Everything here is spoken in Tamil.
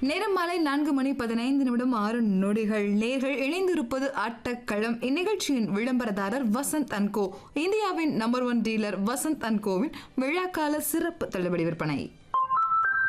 நேரம் மாலை 4:15 நேர்கள் இணைந்திருப்பது ஆட்டக்களம். இந்நிகழ்ச்சியின் விளம்பரதாரர் வசந்த் அண்ட் கோ. இந்தியாவின் number 1 dealer Vasanth and CoWIN விழாக்கால சிறப்பு தள்ளுபடி விற்பனை.